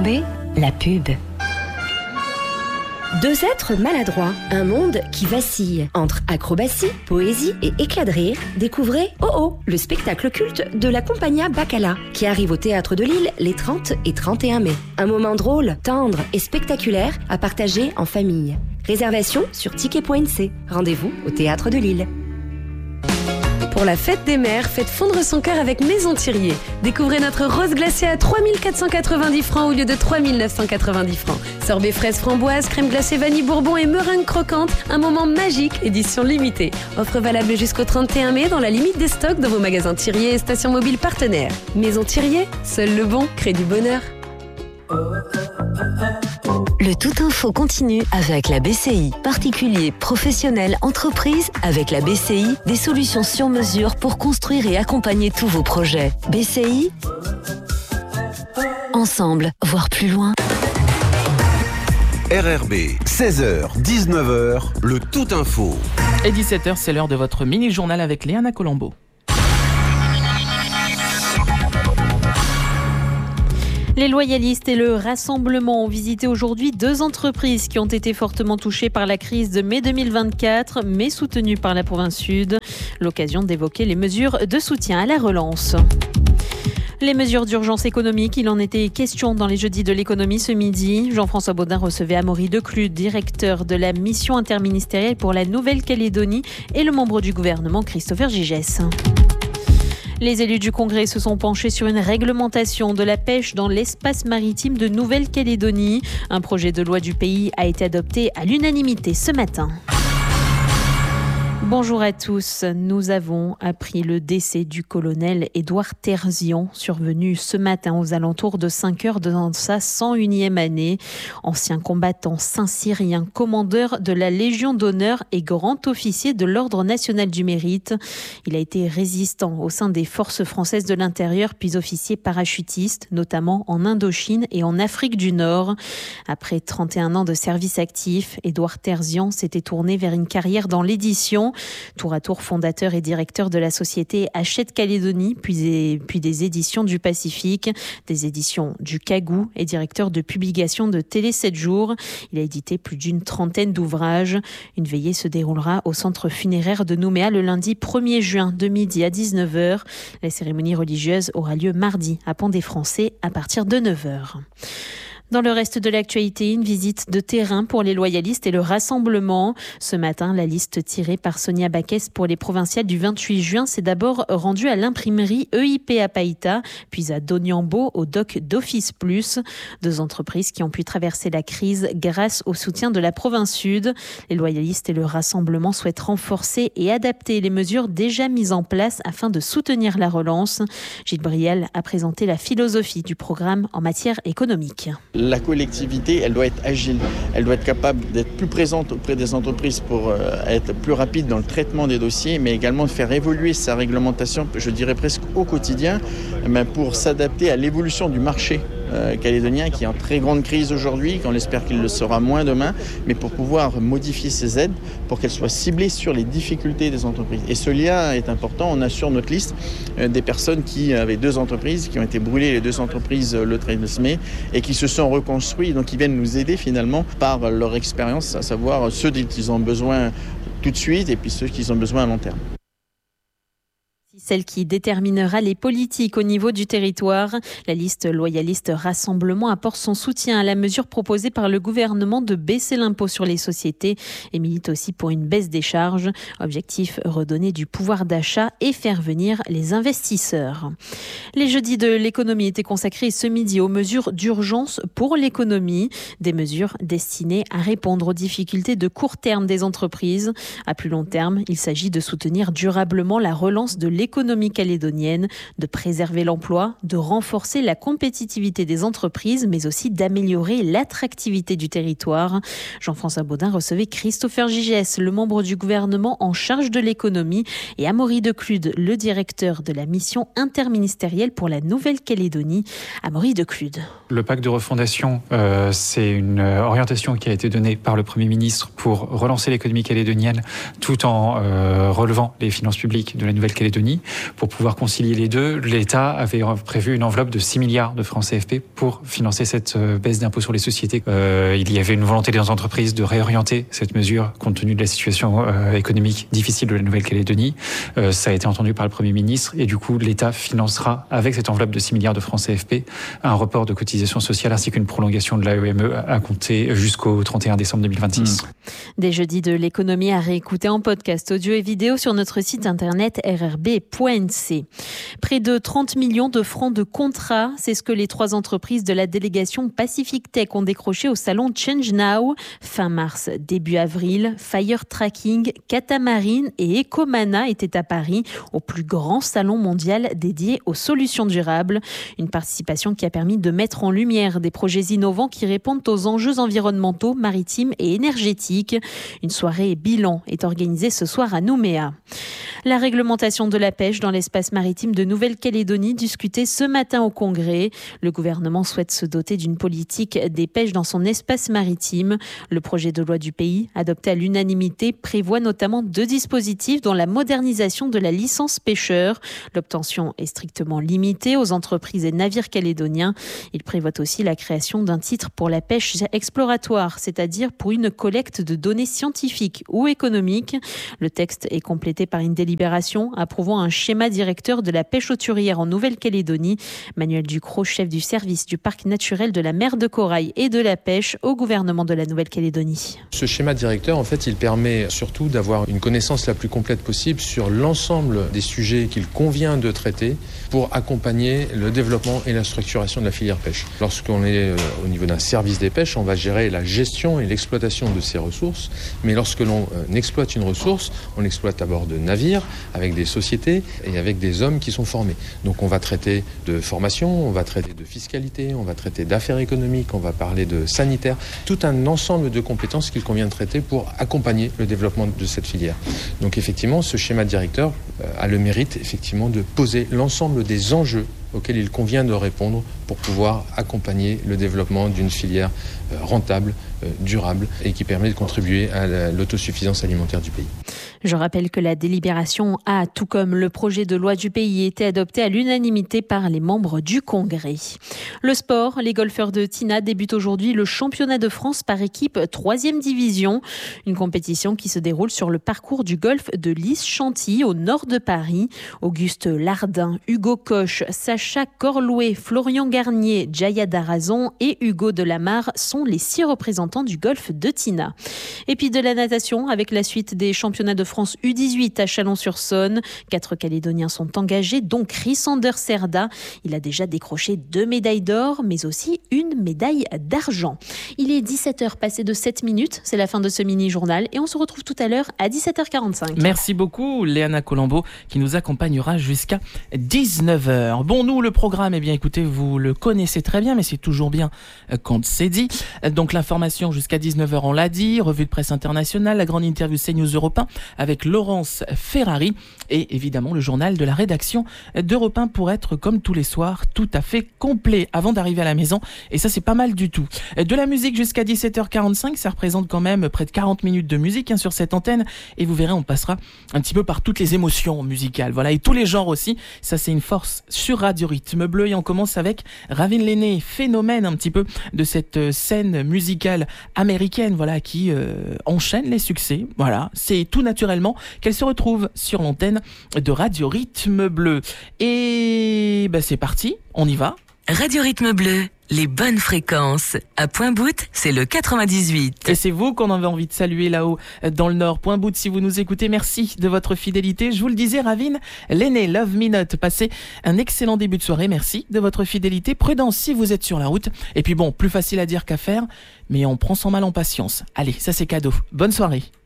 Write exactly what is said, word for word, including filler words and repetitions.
B, la pub. Deux êtres maladroits, un monde qui vacille. Entre acrobatie, poésie et éclat de rire, découvrez Oh Oh, le spectacle culte de la Compagnia Bacala, qui arrive au Théâtre de Lille les trente et trente et un mai. Un moment drôle, tendre et spectaculaire à partager en famille. Réservation sur ticket point c. Rendez-vous au Théâtre de Lille. Pour la fête des mères, faites fondre son cœur avec Maison Thirier. Découvrez notre rose glacée à trois mille quatre cent quatre-vingt-dix francs au lieu de trois mille neuf cent quatre-vingt-dix francs. Sorbet fraise framboise, crème glacée vanille bourbon et meringue croquante. Un moment magique, édition limitée. Offre valable jusqu'au trente et un mai dans la limite des stocks dans vos magasins Thirier et stations mobiles partenaires. Maison Thirier, seul le bon crée du bonheur. Le Tout Info continue avec la B C I. Particuliers, professionnels, entreprises, avec la B C I, des solutions sur mesure pour construire et accompagner tous vos projets. B C I, ensemble, voir plus loin. R R B, seize heures, dix-neuf heures, le Tout Info. Et dix-sept heures, c'est l'heure de votre mini-journal avec Léana Colombo. Les loyalistes et le Rassemblement ont visité aujourd'hui deux entreprises qui ont été fortement touchées par la crise de mai deux mille vingt-quatre, mais soutenues par la province Sud. L'occasion d'évoquer les mesures de soutien à la relance. Les mesures d'urgence économique, il en était question dans les jeudis de l'économie ce midi. Jean-François Baudin recevait Amaury Declude, directeur de la mission interministérielle pour la Nouvelle-Calédonie, et le membre du gouvernement Christopher Gigès. Les élus du Congrès se sont penchés sur une réglementation de la pêche dans l'espace maritime de Nouvelle-Calédonie. Un projet de loi du pays a été adopté à l'unanimité ce matin. Bonjour à tous. Nous avons appris le décès du colonel Édouard Terzian, survenu ce matin aux alentours de cinq heures dans sa cent unième année. Ancien combattant saint-cyrien, commandeur de la Légion d'honneur et grand officier de l'Ordre national du mérite. Il a été résistant au sein des forces françaises de l'intérieur, puis officier parachutiste, notamment en Indochine et en Afrique du Nord. Après trente et un ans de service actif, Édouard Terzian s'était tourné vers une carrière dans l'édition. Tour à tour fondateur et directeur de la société Hachette Calédonie, puis des, puis des éditions du Pacifique, des éditions du Cagou et directeur de publication de Télé sept jours. Il a édité plus d'une trentaine d'ouvrages. Une veillée se déroulera au centre funéraire de Nouméa le lundi premier juin de midi à dix-neuf heures. La cérémonie religieuse aura lieu mardi à Pont-des-Français à partir de neuf heures. Dans le reste de l'actualité, une visite de terrain pour les loyalistes et le Rassemblement. Ce matin, la liste tirée par Sonia Baquès pour les provinciales du vingt-huit juin s'est d'abord rendue à l'imprimerie E I P à Païta, puis à Doniambo au doc d'Office Plus. Deux entreprises qui ont pu traverser la crise grâce au soutien de la province Sud. Les loyalistes et le Rassemblement souhaitent renforcer et adapter les mesures déjà mises en place afin de soutenir la relance. Gilles Briel a présenté la philosophie du programme en matière économique. La collectivité, elle doit être agile, elle doit être capable d'être plus présente auprès des entreprises pour euh, être plus rapide dans le traitement des dossiers, mais également de faire évoluer sa réglementation, je dirais presque au quotidien, mais pour s'adapter à l'évolution du marché euh, calédonien qui est en très grande crise aujourd'hui, qu'on espère qu'il le sera moins demain, mais pour pouvoir modifier ces aides pour qu'elles soient ciblées sur les difficultés des entreprises. Et ce lien est important. On a sur notre liste euh, des personnes qui avaient deux entreprises, qui ont été brûlées les deux entreprises euh, le treize mai et qui se sont reconstruits, donc ils viennent nous aider finalement par leur expérience, à savoir ceux dont ils ont besoin tout de suite et puis ceux qui ont besoin à long terme. Celle qui déterminera les politiques au niveau du territoire. La liste loyaliste Rassemblement apporte son soutien à la mesure proposée par le gouvernement de baisser l'impôt sur les sociétés et milite aussi pour une baisse des charges. Objectif, redonner du pouvoir d'achat et faire venir les investisseurs. Les jeudis de l'économie étaient consacrés ce midi aux mesures d'urgence pour l'économie. Des mesures destinées à répondre aux difficultés de court terme des entreprises. À plus long terme, il s'agit de soutenir durablement la relance de l'économie L'économie calédonienne, de préserver l'emploi, de renforcer la compétitivité des entreprises, mais aussi d'améliorer l'attractivité du territoire. Jean-François Baudin recevait Christopher Gigès, le membre du gouvernement en charge de l'économie, et Amaury Declude, le directeur de la mission interministérielle pour la Nouvelle-Calédonie. Amaury Declude. Le pacte de refondation, euh, c'est une orientation qui a été donnée par le Premier ministre pour relancer l'économie calédonienne tout en euh, relevant les finances publiques de la Nouvelle-Calédonie. Calédonie. Pour pouvoir concilier les deux, l'État avait prévu une enveloppe de six milliards de francs C F P pour financer cette baisse d'impôt sur les sociétés. Euh, il y avait une volonté des entreprises de réorienter cette mesure compte tenu de la situation euh, économique difficile de la Nouvelle-Calédonie. Euh, ça a été entendu par le Premier ministre et du coup, l'État financera avec cette enveloppe de six milliards de francs C F P un report de cotisation sociale ainsi qu'une prolongation de l'A E M E à compter jusqu'au trente et un décembre deux mille vingt-six. Mmh. Des jeudis de l'économie à réécouter en podcast audio et vidéo sur notre site internet r r b point n c. Près de trente millions de francs de contrats, c'est ce que les trois entreprises de la délégation Pacific Tech ont décroché au salon Change Now. Fin mars, début avril, Fire Tracking, Catamarine et Ecomana étaient à Paris, au plus grand salon mondial dédié aux solutions durables. Une participation qui a permis de mettre en lumière des projets innovants qui répondent aux enjeux environnementaux, maritimes et énergétiques. Une soirée bilan est organisée ce soir à Nouméa. La réglementation de la pêche dans l'espace maritime de Nouvelle-Calédonie discutée ce matin au Congrès. Le gouvernement souhaite se doter d'une politique des pêches dans son espace maritime. Le projet de loi du pays, adopté à l'unanimité, prévoit notamment deux dispositifs dont la modernisation de la licence pêcheur. L'obtention est strictement limitée aux entreprises et navires calédoniens. Il prévoit aussi la création d'un titre pour la pêche exploratoire, c'est-à-dire pour une collecte de données scientifiques ou économiques. Le texte est complété par une délibération approuvant un schéma directeur de la pêche hauturière en Nouvelle-Calédonie. Manuel Ducrot, chef du service du parc naturel de la mer de Corail et de la pêche au gouvernement de la Nouvelle-Calédonie. Ce schéma directeur, en fait, il permet surtout d'avoir une connaissance la plus complète possible sur l'ensemble des sujets qu'il convient de traiter pour accompagner le développement et la structuration de la filière pêche. Lorsqu'on est au niveau d'un service des pêches, on va gérer la gestion et l'exploitation de ces ressources. Mais lorsque l'on exploite une ressource, on l'exploite à bord de navires, avec des sociétés et avec des hommes qui sont formés. Donc on va traiter de formation, on va traiter de fiscalité, on va traiter d'affaires économiques, on va parler de sanitaire, tout un ensemble de compétences qu'il convient de traiter pour accompagner le développement de cette filière. Donc effectivement, ce schéma directeur a le mérite effectivement de poser l'ensemble des enjeux auxquels il convient de répondre pour pouvoir accompagner le développement d'une filière rentable, durable et qui permet de contribuer à l'autosuffisance alimentaire du pays. Je rappelle que la délibération a, tout comme le projet de loi du pays, été adopté à l'unanimité par les membres du Congrès. Le sport, les golfeurs de Tina débutent aujourd'hui le championnat de France par équipe troisième division. Une compétition qui se déroule sur le parcours du golf de Lys-Chantilly au nord de Paris. Auguste Lardin, Hugo Koch, Sacha Corlouet, Florian Garnier, Jaya Darazon et Hugo Delamarre sont les six représentants du golf de Tina. Et puis de la natation avec la suite des championnats de France U dix-huit à Chalon-sur-Saône. Quatre Calédoniens sont engagés, dont Chris Anderserda. Il a déjà décroché deux médailles d'or, mais aussi une médaille d'argent. Il est dix-sept heures passées de sept minutes. C'est la fin de ce mini-journal et on se retrouve tout à l'heure à dix-sept heures quarante-cinq. Merci beaucoup, Léana Colombo, qui nous accompagnera jusqu'à dix-neuf heures. Bon, nous, le programme, eh bien, écoutez, vous le connaissez très bien, mais c'est toujours bien quand c'est dit. Donc, l'information jusqu'à dix-neuf heures, on l'a dit. Revue de presse internationale, la grande interview CNews Europe un avec Laurence Ferrari et évidemment le journal de la rédaction d'Europe un pour être, comme tous les soirs, tout à fait complet avant d'arriver à la maison. Et ça, c'est pas mal du tout. De la musique jusqu'à dix-sept heures quarante-cinq, ça représente quand même près de quarante minutes de musique hein, sur cette antenne. Et vous verrez, on passera un petit peu par toutes les émotions musicales. Voilà, et tous les genres aussi. Ça, c'est une force sur Radio Rythme Bleu. Et on commence avec Ravin Lenné, phénomène un petit peu de cette scène musicale américaine, voilà, qui euh, enchaîne les succès. Voilà, c'est tout naturellement qu'elle se retrouve sur l'antenne de Radio Rythme Bleu. Et ben c'est parti, on y va. Radio Rythme Bleu, les bonnes fréquences. À Point-Bout, c'est le quatre-vingt-dix-huit. Et c'est vous qu'on avait envie de saluer là-haut dans le Nord. Point-Bout, si vous nous écoutez, merci de votre fidélité. Je vous le disais, Ravin Lenné, Love Me Not. Passez un excellent début de soirée. Merci de votre fidélité. Prudence si vous êtes sur la route. Et puis bon, plus facile à dire qu'à faire, mais on prend son mal en patience. Allez, ça c'est cadeau. Bonne soirée.